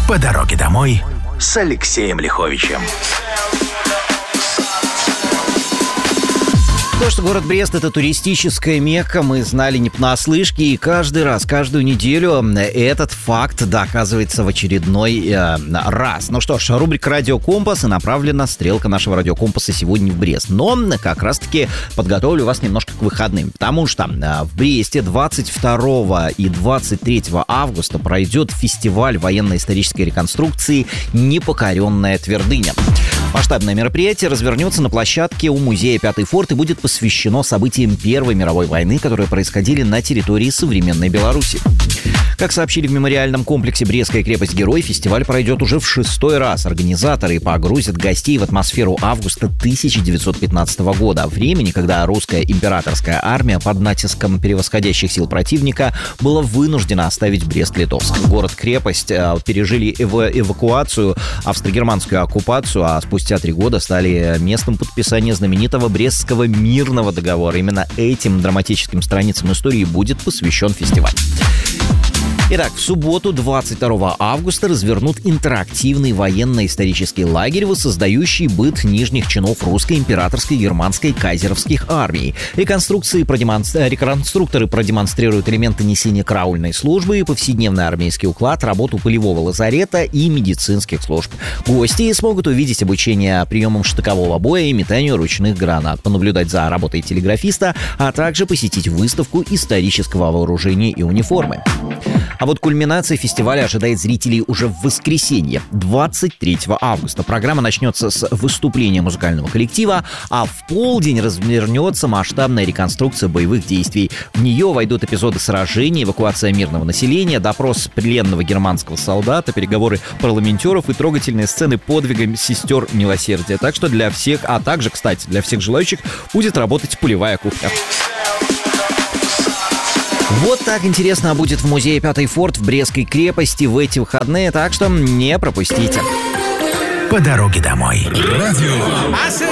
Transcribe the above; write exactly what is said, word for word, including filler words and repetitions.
По дороге домой с Алексеем Лиховичем. То, что город Брест — это туристическая мекка, мы знали не понаслышке, и каждый раз, каждую неделю этот факт доказывается в очередной э, раз. Ну что ж, рубрика «Радио Компас» и направлена стрелка нашего «Радио Компаса» сегодня в Брест. Но как раз-таки подготовлю вас немножко к выходным, потому что э, в Бресте двадцать второго и двадцать третьего августа пройдет фестиваль военно-исторической реконструкции «Непокоренная твердыня». Масштабное мероприятие развернется на площадке у музея «Пятый форт» и будет посвящено событиям Первой мировой войны, которые происходили на территории современной Беларуси. Как сообщили в мемориальном комплексе «Брестская крепость-герой», фестиваль пройдет уже в шестой раз. Организаторы погрузят гостей в атмосферу августа тысяча девятьсот пятнадцатого года, времени, когда русская императорская армия под натиском превосходящих сил противника была вынуждена оставить Брест-Литовск. Город-крепость э, пережили эва- эвакуацию, австро-германскую оккупацию, а спустя три года стали местом подписания знаменитого Брестского мирного договора. Именно этим драматическим страницам истории будет посвящен фестиваль. Итак, в субботу, двадцать второго августа, развернут интерактивный военно-исторический лагерь, воссоздающий быт нижних чинов русской, императорской, германской, кайзеровских армий. Реконструкции продемонстр... Реконструкторы продемонстрируют элементы несения караульной службы, повседневный армейский уклад, работу полевого лазарета и медицинских служб. Гости смогут увидеть обучение приемам штыкового боя и метанию ручных гранат, понаблюдать за работой телеграфиста, а также посетить выставку исторического вооружения и униформы. А вот кульминация фестиваля ожидает зрителей уже в воскресенье, двадцать третьего августа. Программа начнется с выступления музыкального коллектива, а в полдень развернется масштабная реконструкция боевых действий. В нее войдут эпизоды сражений, эвакуация мирного населения, допрос пленного германского солдата, переговоры парламентеров и трогательные сцены подвига сестер милосердия. Так что для всех, а также, кстати, для всех желающих будет работать полевая кухня. Вот так интересно будет в музее «Пятый форт» в Брестской крепости в эти выходные, так что не пропустите. По дороге домой. Радио